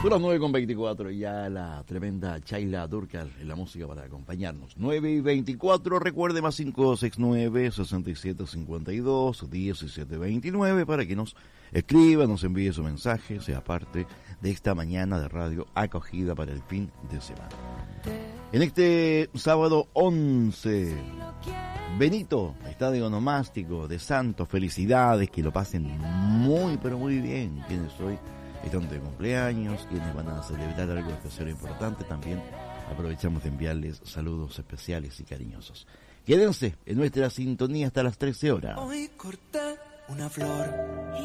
Son las 9:24 y ya la tremenda Chayla Durcal en la música para acompañarnos. 9:24, recuerde más 569-6752-1729 para que nos escriba, nos envíe su mensaje, sea parte de esta mañana de radio acogida para el fin de semana. En este sábado 11, Benito, estadio onomástico de Santos, felicidades, que lo pasen muy pero muy bien. Quienes hoy están de cumpleaños, quienes van a celebrar algo especial e importante, también aprovechamos de enviarles saludos especiales y cariñosos. Quédense en nuestra sintonía hasta las 13 horas. Hoy corté una flor